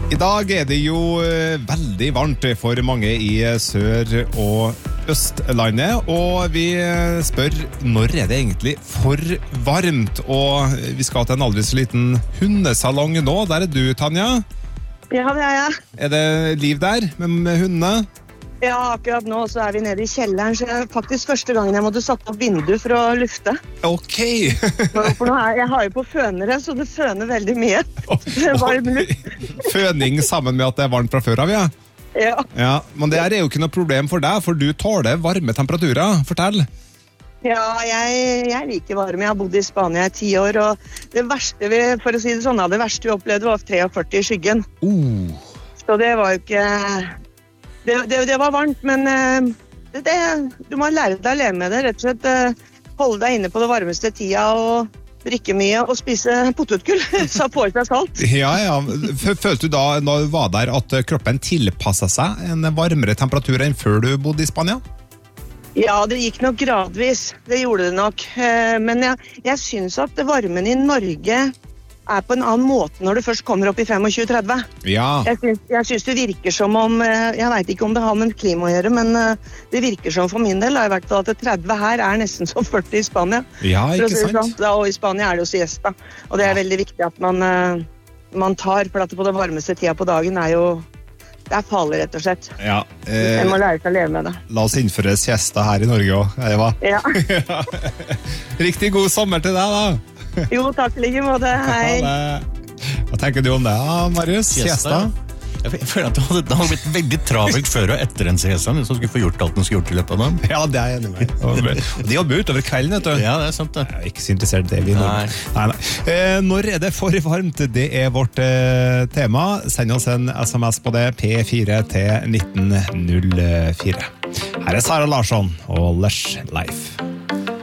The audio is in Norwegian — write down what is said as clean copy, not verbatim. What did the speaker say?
I dag det jo veldig varmt for mange I Sør- og Østlandet, og vi spør når det egentlig for varmt, og vi skal til en aldri så liten hundesalong nå. Der du, Tanja. Ja, det jeg. Det liv der med hundene? Ja, akkurat nå så vi nede I kjelleren, så det faktisk første gangen jeg måtte satt opp vindu for å lufte. Ok. For nå jeg har jo på fønere, så det føner veldig mye. Det er varm luft. Føning sammen med at det varmt fra før av, ja? Ja, men det jo ikke noe problem for deg, for du tåler varme temperaturer. Fortell. Ja, jeg liker varme. Jeg har bodd I Spania I 10 år, og det verste for å si det sånn, det verste vi opplevde var 43 I skyggen. Så det var jo ikke... Det var varmt, men du må lære deg å leve med det. Rett og slett holde deg inne på det varmeste tida og drikke mye og spise potetgull, så får seg salt. Ja. Følte du da, når du var der, at kroppen tilpasset seg en varmere temperatur enn før du bodde I Spania? Ja, det gikk nok gradvis. Det gjorde det nok. Men jeg synes at varmen I Norge på en annen måte når du først kommer opp I 25-30. Ja. Jeg synes det virker som om, jeg vet ikke om det har med klima å gjøre, men det virker som for min del, I hvert fall at 30 her nesten som 40 I Spania. Ja, ikke sant? Sånn. Og I Spania det jo siesta, og det veldig viktig at man tar, for at på det varmeste tida på dagen jo, det farlig rett og slett. Ja. Jeg må lære seg å leve med det. La oss innføre siesta her I Norge også, Eva. Ja. Riktig god sommer til deg da. Jo, takk like måte. Hei. Hva tenker du om det, Marius? Siesta? Jeg føler at det hadde blitt veldig travelt før og etter en siesta, så skulle få gjort alt den skulle gjort I løpet av den. Ja, det jeg enig med. Og de jobber utover kvelden, vet du. Ja, det sant det. Jeg ikke så interessert I det vi nå. Nei. Når det for varmt? Det vårt tema. Send oss en SMS på det, P4 til 1904. Her Sara Larsson og Lush Life.